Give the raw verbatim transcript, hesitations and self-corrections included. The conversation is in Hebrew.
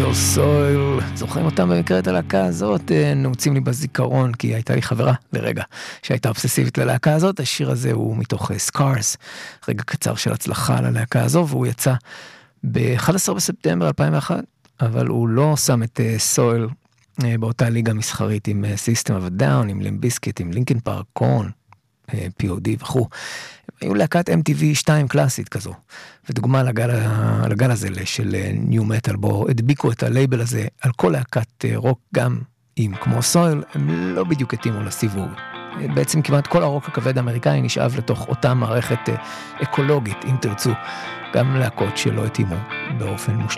סויל, זוכרים אותם במקרה את הלהקה הזאת? נעוצים לי בזיכרון, כי הייתה לי חברה לרגע שהייתה אובססיבית ללהקה הזאת. השיר הזה הוא מתוך סקארס, רגע קצר של הצלחה ללהקה הזו, והוא יצא ב-אחד עשר בספטמבר אלפיים ואחת, אבל הוא לא שם את סויל באותה ליגה מסחרית עם System of a Down, עם לימפ ביזקיט, עם לינקין פארק, קורן, פי או די וכו'. היו להקת אם טי וי שתיים קלאסית כזו, ודוגמה לגל, לגל הזה של ניו מטל, בו הדביקו את הלייבל הזה על כל להקת רוק, גם אם כמו סויל, הם לא בדיוק התאימו לסיבוב. בעצם כמעט כל הרוק הכבד האמריקאי נשאב לתוך אותה מערכת אקולוגית, אם תרצו, גם להקות שלא התאימו באופן מושלם.